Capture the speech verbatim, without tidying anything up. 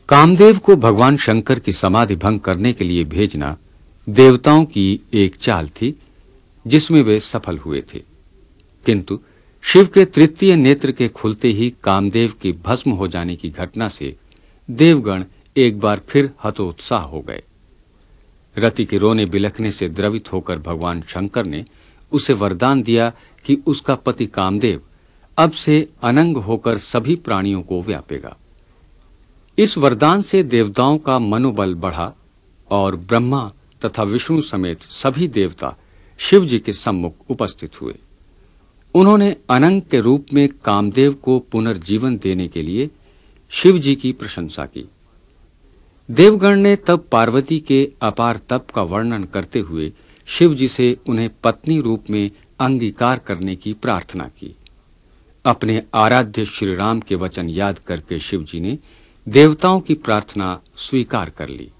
कामदेव को भगवान शंकर की समाधि भंग करने के लिए भेजना देवताओं की एक चाल थी, जिसमें वे सफल हुए थे। किंतु शिव के तृतीय नेत्र के खुलते ही कामदेव के भस्म हो जाने की घटना से देवगण एक बार फिर हतोत्साह हो गए। रति के रोने बिलखने से द्रवित होकर भगवान शंकर ने उसे वरदान दिया कि उसका पति कामदेव अब से अनंग होकर सभी प्राणियों को व्यापेगा। इस वरदान से देवताओं का मनोबल बढ़ा और ब्रह्मा तथा विष्णु समेत सभी देवता शिव जी के सम्मुख उपस्थित हुए। उन्होंने अनंग के रूप में कामदेव को पुनर्जीवन देने के लिए शिव जी की प्रशंसा की। देवगण ने तब पार्वती के अपार तप का वर्णन करते हुए शिव जी से उन्हें पत्नी रूप में अंगीकार करने की प्रार्थना की। अपने आराध्य श्री राम के वचन याद करके शिव जी ने देवताओं की प्रार्थना स्वीकार कर ली।